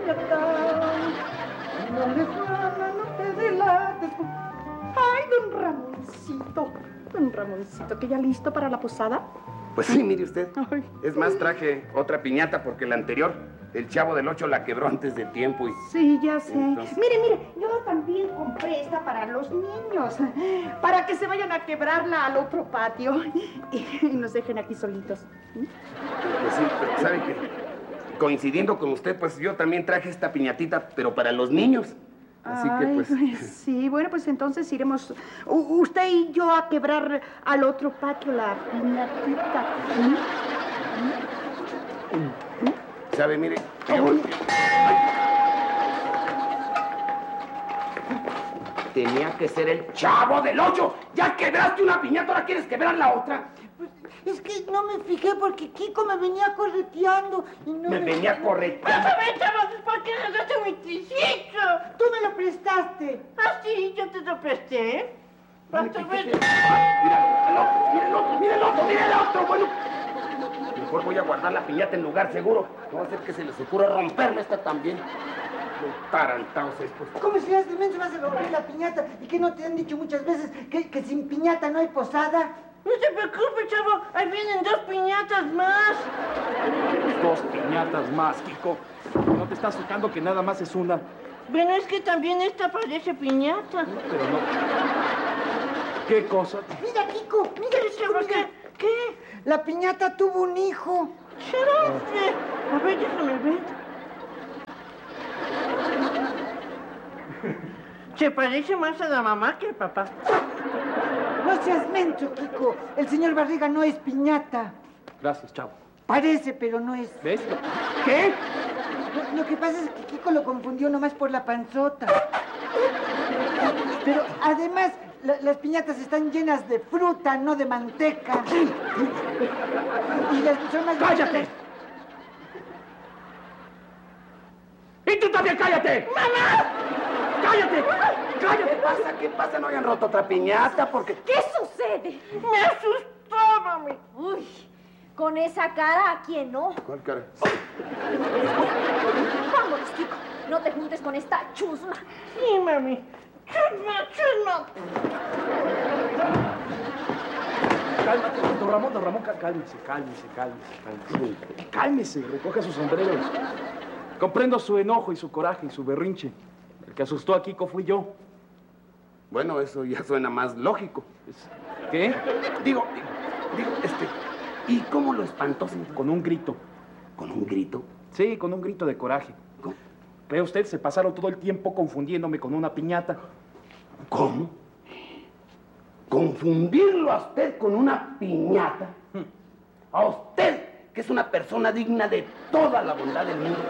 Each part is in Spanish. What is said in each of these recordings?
piñata. No les gana, no te delates. Ay, don Ramoncito. Don Ramoncito, ¿que ya listo para la posada? Pues sí, mire usted. Ay. Es más, traje otra piñata porque la anterior, el Chavo del Ocho la quebró antes de tiempo y... Sí, ya sé. Entonces... Mire, yo también compré esta para los niños. Para que se vayan a quebrarla al otro patio y nos dejen aquí solitos. Pues sí, pero ¿sabe qué? Coincidiendo con usted, pues yo también traje esta piñatita, pero para los niños. Así que pues... Sí, bueno, pues entonces iremos usted y yo a quebrar al otro patio la piñatita. ¿Sabe? Mire... Tenía que ser el Chavo del Ocho. Ya quebraste una piñata, ahora quieres quebrar la otra. Pues, es que no me fijé porque Kiko me venía correteando y no Me venía correteando. ¡Pásame, chavos! ¿Por qué regalaste mi triciclo? Tú me lo prestaste. Ah, sí, yo te lo presté. Pásame. Mira el otro. Bueno, mejor voy a guardar la piñata en lugar seguro. No va a ser que se les ocurra romperme esta también. Los tarantados estos. ¿Cómo si de menso vas a romper la piñata? ¿Y que no te han dicho muchas veces que sin piñata no hay posada? No se preocupe, chavo. Ahí vienen 2 piñatas más. 2 piñatas más, Kiko. ¿No te estás fijando que nada más es una? Bueno, es que también esta parece piñata. Pero no. ¿Qué cosa? Mira, Kiko, mira, Chavo, mira. ¿Qué? La piñata tuvo un hijo. ¡Charaste! A ver, déjame ver. Se parece más a la mamá que al papá. No seas menso, Kiko. El señor Barriga no es piñata. Gracias, Chavo. Parece, pero no es. ¿Ves? ¿Qué? Lo que pasa es que Kiko lo confundió nomás por la panzota. Pero además, las piñatas están llenas de fruta, no de manteca. Y las son más... ¡Cállate! ¡Y tú también cállate! ¡Mamá! ¡Cállate! ¡Cállate! ¿Qué pasa? ¿No hayan roto otra piñata? Porque... ¿Qué sucede? Me asustó, mami. Uy, con esa cara, ¿a quién no? ¿Cuál cara? Vámonos, Kiko. No te juntes con esta chusma. Sí, mami. Chusma. Cálmate, don Ramón, cálmese. Cálmese, recoja sus sombreros. Comprendo su enojo y su coraje y su berrinche. El que asustó a Kiko fui yo. Bueno, eso ya suena más lógico. ¿Qué? Digo, ¿y cómo lo espantó, señor? Con un grito. ¿Con un grito? Sí, con un grito de coraje. ¿Cómo? Vea usted, se pasaron todo el tiempo confundiéndome con una piñata. ¿Cómo? ¿Confundirlo a usted con una piñata? A usted, que es una persona digna de toda la bondad del mundo.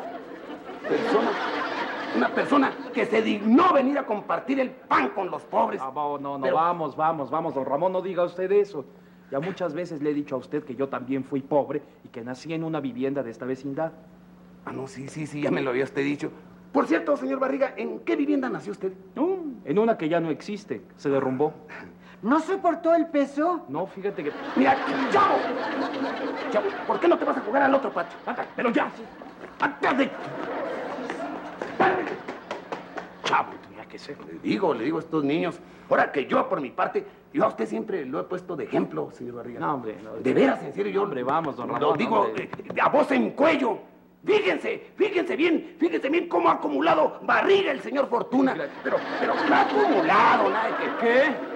Una persona que se dignó venir a compartir el pan con los pobres. No, Pero... vamos, don Ramón, no diga usted eso. Ya muchas veces le he dicho a usted que yo también fui pobre y que nací en una vivienda de esta vecindad. Ah, no, sí, ya me lo había usted dicho. Por cierto, señor Barriga, ¿en qué vivienda nació usted? En una que ya no existe, se derrumbó. ¿No soportó el peso? No, fíjate que... Mira, Chavo, ¿por qué no te vas a jugar al otro patio? Pero ya, ¡Ándale! Chavo, tenía que ser. Le digo a estos niños, ahora que yo, por mi parte, yo a usted siempre lo he puesto de ejemplo, señor Barriga. No, hombre, no. De veras, en serio, yo... Hombre, vamos, don Ramón. Lo digo a voz en cuello. Fíjense bien cómo ha acumulado Barriga el señor Fortuna. Pero no ha acumulado nada de que... ¿Qué?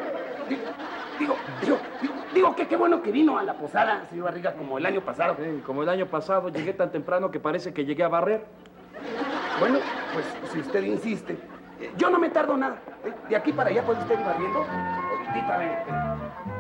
Digo que qué bueno que vino a la posada, señor Barriga, como el año pasado. Sí, como el año pasado llegué tan temprano que parece que llegué a barrer. Bueno, pues si usted insiste, yo no me tardo nada. De aquí para allá puede usted ir barriendo. Ahorita, ven.